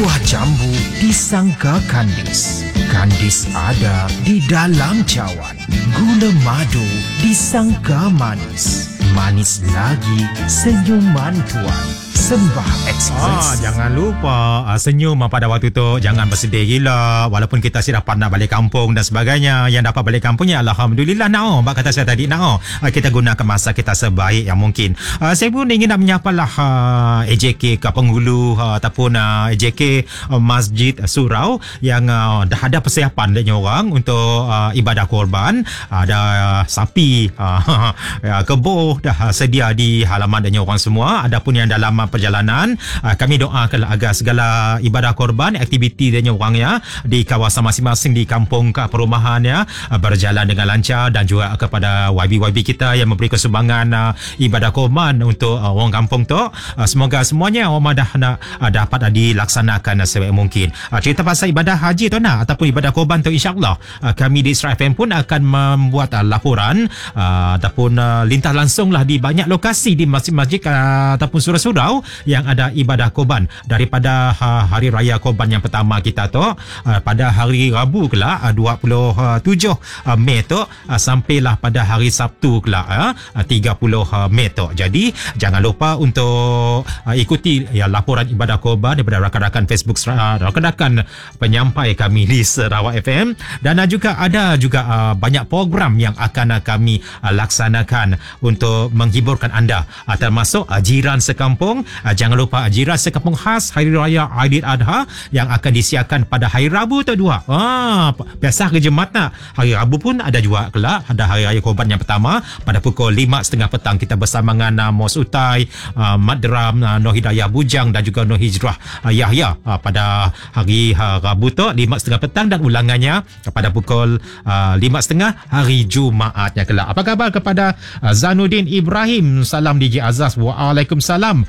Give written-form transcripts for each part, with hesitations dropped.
Buah jambu disangka kandis. Kandis ada di dalam cawan. Gula madu disangka manis. Manis lagi senyuman tuan. Sembah Express. Jangan lupa senyum pada waktu tu. Jangan bersedih gila. Walaupun kita sudah dapat nak balik kampung dan sebagainya. Yang dapat balik kampungnya Alhamdulillah nak. Bak kata saya tadi nak. Kita gunakan masa kita sebaik yang mungkin. Saya pun ingin nak menyapalah AJK ke Penghulu ataupun AJK Masjid Surau yang dah ada persiapan dia orang untuk ibadah korban. Ada sapi, kebo dah sedia di halaman dia orang semua. Adapun yang dalam perjalanan, kami doakan agar segala ibadah korban, aktiviti dia orang ya di kawasan masing-masing di kampung perumahan ya berjalan dengan lancar, dan juga kepada YB kita yang memberi kesumbangan ibadah korban untuk orang kampung tu, semoga semuanya orang dapat dilaksanakan sebaik mungkin. Cerita pasal ibadah haji tu ataupun ibadah korban tu, insyaAllah kami di Isra FM pun akan membuat laporan ataupun lintas langsung lah di banyak lokasi di masjid-masjid ataupun surau-surau yang ada ibadah korban daripada hari raya korban yang pertama kita tu pada hari Rabu kelak 27 Mei tu sampailah pada hari Sabtu kelak 30 Mei tu. Jadi jangan lupa untuk ikuti laporan ibadah korban daripada rakan-rakan Facebook, rakan-rakan penyampai kami di Sarawak FM, dan juga ada banyak program yang akan kami laksanakan untuk menghiburkan anda, termasuk jiran sekampung. Jangan lupa jiran sekampung khas Hari Raya Aidiladha yang akan disiarkan pada hari Rabu tu dua. Biasa hari Jumaat nak. Hari Rabu pun ada juga kelak. Ada Hari Raya Korban yang pertama pada pukul 5.30 petang. Kita bersama dengan Mos Utai, Mat Dram, Noh Hidayah Bujang dan juga Noh Hijrah Yahya pada hari Rabu tu 5.30 petang, dan ulangannya pada pukul 5.30 hari Jumaatnya kelak. Apa khabar kepada Zanuddin Ibrahim? Salam DJ Azaz. Waalaikumsalam.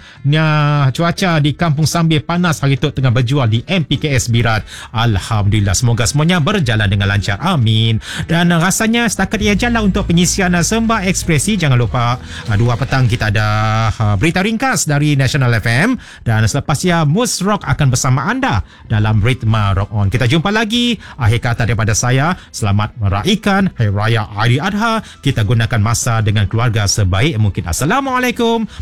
Cuaca di Kampung Sambil panas hari tu, tengah berjual di MPKS Birat. Alhamdulillah, semoga semuanya berjalan dengan lancar. Amin. Dan rasanya setakat ia jalan untuk pengisian Sembah Ekspresi. Jangan lupa 2 petang kita ada berita ringkas dari National FM, dan selepas ia Mus Rock akan bersama anda dalam Ritma Rock On. Kita jumpa lagi. Akhir kata daripada saya, selamat meraihkan Hari Raya Aidiladha. Kita gunakan masa dengan keluarga sebaik mungkin. Assalamualaikum